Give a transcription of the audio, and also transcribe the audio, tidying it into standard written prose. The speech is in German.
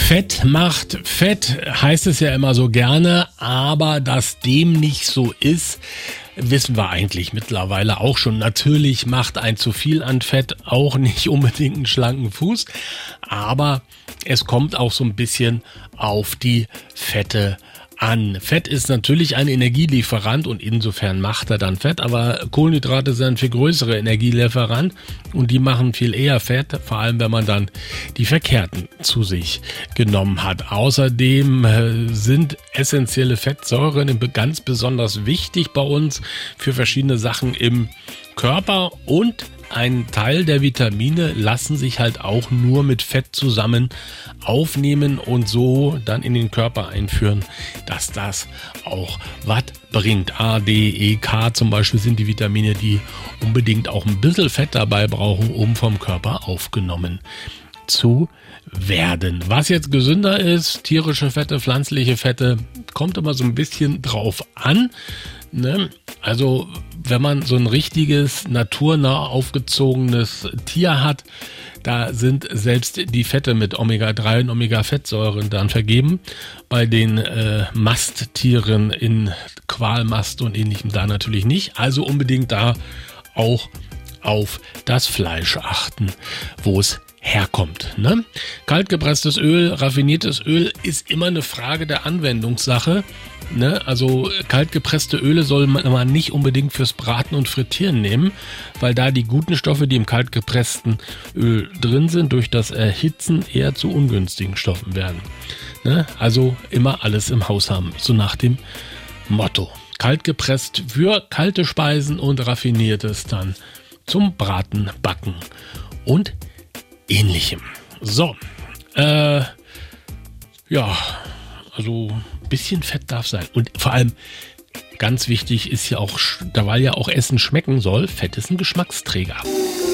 Fett macht fett, heißt es ja immer so gerne, aber dass dem nicht so ist, wissen wir eigentlich mittlerweile auch schon. Natürlich macht ein zu viel an Fett auch nicht unbedingt einen schlanken Fuß, aber es kommt auch so ein bisschen auf die Fette an. Fett ist natürlich ein Energielieferant und insofern macht er dann Fett, aber Kohlenhydrate sind ein viel größerer Energielieferant und die machen viel eher Fett, vor allem wenn man dann die verkehrten zu sich genommen hat. Außerdem sind essentielle Fettsäuren ganz besonders wichtig bei uns für verschiedene Sachen im Körper und ein Teil der Vitamine lassen sich halt auch nur mit Fett zusammen aufnehmen und so dann in den Körper einführen, dass das auch was bringt. A, D, E, K zum Beispiel sind die Vitamine, die unbedingt auch ein bisschen Fett dabei brauchen, um vom Körper aufgenommen zu werden. Was jetzt gesünder ist, tierische Fette, pflanzliche Fette, kommt immer so ein bisschen drauf an. Ne? Also wenn man so ein richtiges, naturnah aufgezogenes Tier hat, da sind selbst die Fette mit Omega-3 und Omega-Fettsäuren dann vergeben. Bei den Masttieren in Qualmast und ähnlichem da natürlich nicht. Also unbedingt da auch auf das Fleisch achten, wo es herkommt. Ne? Kaltgepresstes Öl, raffiniertes Öl ist immer eine Frage der Anwendungssache. Ne? Also kaltgepresste Öle soll man nicht unbedingt fürs Braten und Frittieren nehmen, weil da die guten Stoffe, die im kaltgepressten Öl drin sind, durch das Erhitzen eher zu ungünstigen Stoffen werden. Ne? Also immer alles im Haus haben, so nach dem Motto. Kaltgepresst für kalte Speisen und raffiniertes dann zum Braten, Backen und Ähnlichem. So, ja, also ein bisschen Fett darf sein. Und vor allem, ganz wichtig ist ja auch, da weil ja auch Essen schmecken soll, Fett ist ein Geschmacksträger.